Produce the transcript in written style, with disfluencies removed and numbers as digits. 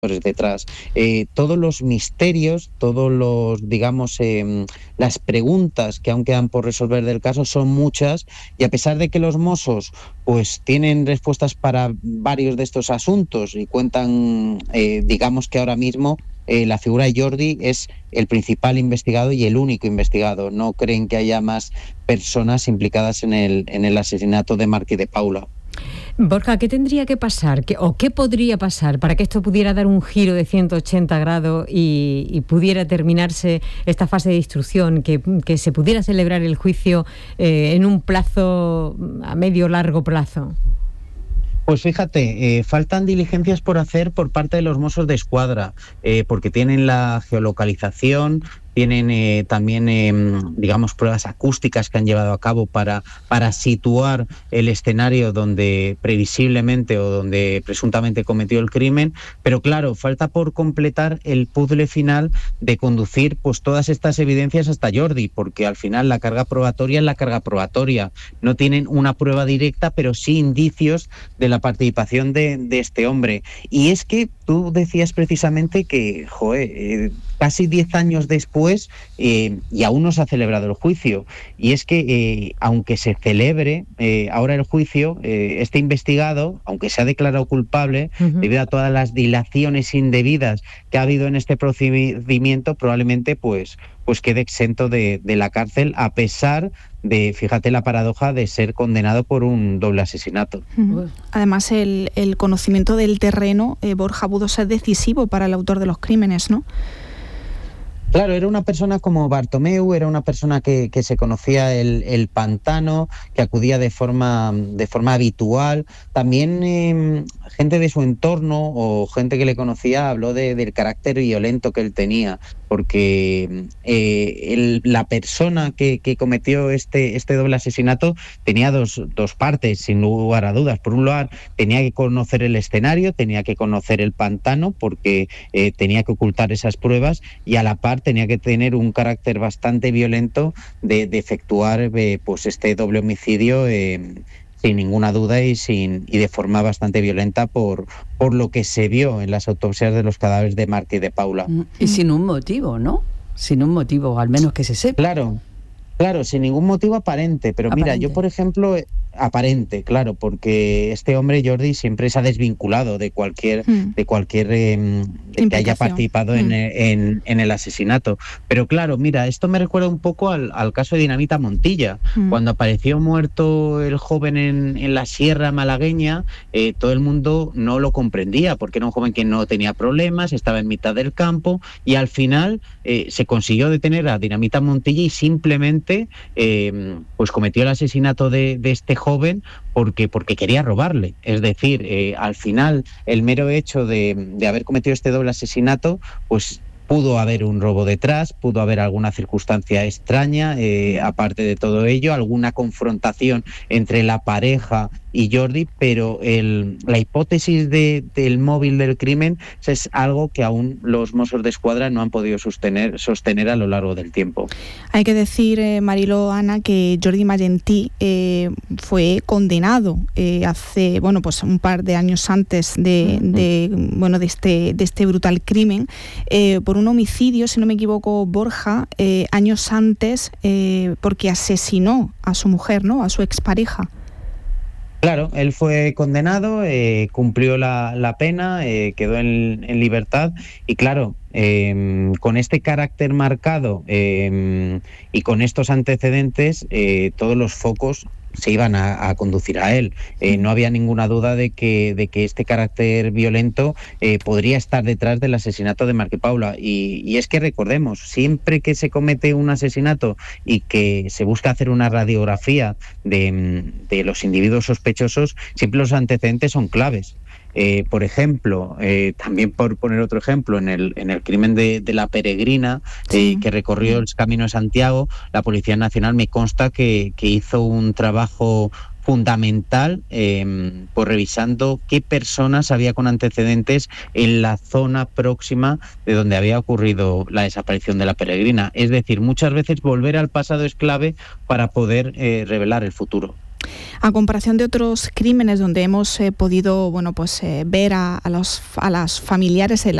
detrás. Todos los misterios, todos los, digamos, las preguntas que aún quedan por resolver del caso son muchas, y a pesar de que los Mossos pues tienen respuestas para varios de estos asuntos y cuentan, digamos que ahora mismo la figura de Jordi es el principal investigado y el único investigado. No creen que haya más personas implicadas en el asesinato de Marc y de Paula. Borja, ¿qué tendría que pasar o qué podría pasar para que esto pudiera dar un giro de 180 grados y pudiera terminarse esta fase de instrucción, que se pudiera celebrar el juicio en un plazo a medio largo plazo? Pues fíjate, faltan diligencias por hacer por parte de los Mossos de Escuadra, porque tienen la geolocalización, tienen también, digamos, pruebas acústicas que han llevado a cabo para situar el escenario donde previsiblemente o donde presuntamente cometió el crimen, pero claro, falta por completar el puzzle final de conducir pues todas estas evidencias hasta Jordi, porque al final la carga probatoria es la carga probatoria. No tienen una prueba directa, pero sí indicios de la participación de este hombre. Y es que tú decías precisamente que, casi 10 años después y aún no se ha celebrado el juicio. Y es que aunque se celebre ahora el juicio, este investigado, aunque se ha declarado culpable, debido a todas las dilaciones indebidas que ha habido en este procedimiento, probablemente pues quede exento de la cárcel, a pesar de, fíjate la paradoja, de ser condenado por un doble asesinato. Además, el conocimiento del terreno, Borja, pudo ser decisivo para el autor de los crímenes, ¿no? Claro, era una persona como Bartomeu, era una persona que se conocía el pantano, que acudía de forma habitual. También gente de su entorno o gente que le conocía habló del carácter violento que él tenía, porque la persona que cometió este doble asesinato tenía dos partes, sin lugar a dudas. Por un lado, tenía que conocer el escenario, tenía que conocer el pantano, porque tenía que ocultar esas pruebas, y a la par tenía que tener un carácter bastante violento de efectuar pues este doble homicidio sin ninguna duda y de forma bastante violenta por lo que se vio en las autopsias de los cadáveres de Marc y de Paula. Y sin un motivo, ¿no? Sin un motivo, al menos que se sepa. Claro, sin ningún motivo aparente, pero mira, yo por ejemplo, aparente, claro, porque este hombre, Jordi, siempre se ha desvinculado de cualquier de que haya participado en el asesinato. Pero claro, mira, esto me recuerda un poco al caso de Dinamita Montilla. Cuando apareció muerto el joven en la sierra malagueña, todo el mundo no lo comprendía, porque era un joven que no tenía problemas, estaba en mitad del campo, y al final se consiguió detener a Dinamita Montilla y simplemente pues cometió el asesinato de este joven porque quería robarle. Es decir, al final el mero hecho de haber cometido este doble asesinato, pues pudo haber un robo detrás, pudo haber alguna circunstancia extraña, aparte de todo ello, alguna confrontación entre la pareja y Jordi, pero la hipótesis del móvil del crimen es algo que aún los Mossos de Escuadra no han podido sostener a lo largo del tiempo. Hay que decir, Mariló, Ana, que Jordi Magentí fue condenado hace pues un par de años antes de este brutal crimen por un homicidio, si no me equivoco, Borja, años antes, porque asesinó a su mujer, ¿no? A su expareja. Claro, él fue condenado, cumplió la pena, quedó en libertad, y claro, con este carácter marcado y con estos antecedentes, todos los focos se iban a conducir a él. No había ninguna duda de que este carácter violento podría estar detrás del asesinato de Marc y Paula. Y es que recordemos, siempre que se comete un asesinato y que se busca hacer una radiografía de los individuos sospechosos, siempre los antecedentes son claves. Por ejemplo, también por poner otro ejemplo, en el crimen de la peregrina que recorrió el Camino de Santiago, la Policía Nacional me consta que hizo un trabajo fundamental pues revisando qué personas había con antecedentes en la zona próxima de donde había ocurrido la desaparición de la peregrina. Es decir, muchas veces volver al pasado es clave para poder revelar el futuro. A comparación de otros crímenes donde hemos podido, bueno, pues ver a las familiares,